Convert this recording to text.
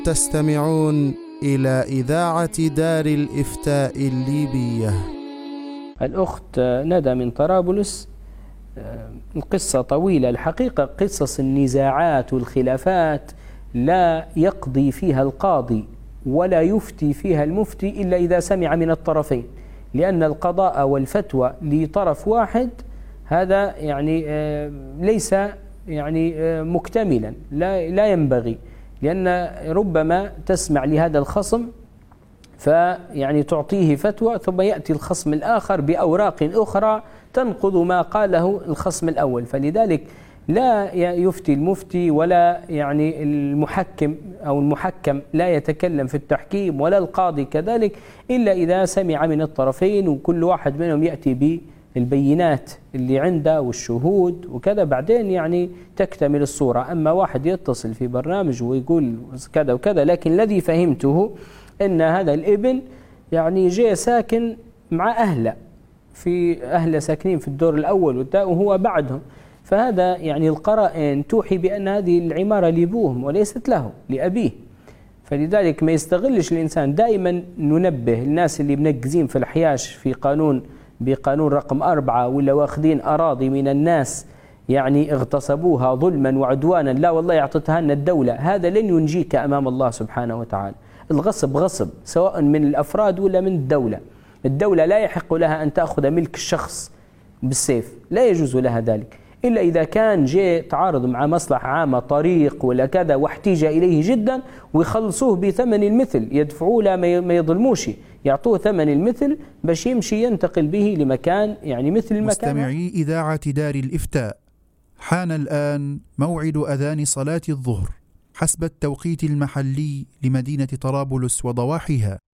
تستمعون إلى إذاعة دار الإفتاء الليبية. الأخت ندى من طرابلس، القصة طويلة الحقيقة. قصص النزاعات والخلافات لا يقضي فيها القاضي ولا يفتي فيها المفتي إلا إذا سمع من الطرفين، لأن القضاء والفتوى لطرف واحد هذا يعني ليس يعني مكتملا، لا ينبغي، لأن ربما تسمع لهذا الخصم فيعني تعطيه فتوى ثم يأتي الخصم الآخر بأوراق أخرى تنقض ما قاله الخصم الأول، فلذلك لا يفتي المفتي ولا يعني المحكم أو المحكم لا يتكلم في التحكيم ولا القاضي كذلك إلا إذا سمع من الطرفين وكل واحد منهم يأتي بالبينات اللي عنده والشهود وكذا، بعدين يعني تكتمل الصورة. أما واحد يتصل في برنامج ويقول كذا وكذا، لكن الذي فهمته أن هذا الابن يعني جاء ساكن مع أهله، في أهله ساكنين في الدور الأول وهو بعدهم، فهذا يعني القرائن توحي بأن هذه العمارة لأبوهم وليست له لأبيه، فلذلك ما يستغلش الإنسان. دائما ننبه الناس اللي منقزين في الحياش في بقانون رقم 4 ولا واخذين أراضي من الناس يعني اغتصبوها ظلما وعدوانا، لا والله اعطتها لنا الدولة، هذا لن ينجيك أمام الله سبحانه وتعالى. الغصب غصب سواء من الأفراد ولا من الدولة. الدولة لا يحق لها أن تأخذ ملك الشخص بالسيف، لا يجوز لها ذلك إلا إذا كان جاء تعارض مع مصلحة عامة، طريق ولا كذا واحتيج إليه جدا، ويخلصوه بثمن المثل، يدفعوه لا ما يظلموش، يعطوه ثمن المثل باش يمشي ينتقل به لمكان يعني مثل المكان. مستمعي إذاعة دار الإفتاء، حان الآن موعد أذان صلاة الظهر حسب التوقيت المحلي لمدينة طرابلس وضواحيها.